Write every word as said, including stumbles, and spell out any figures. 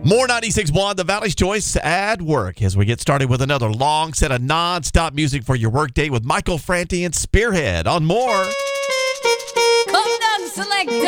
More ninety-six point one, the Valley's Choice at work, as we get started with another long set of non-stop music for your workday with Michael Franti and Spearhead on More. Come down, select.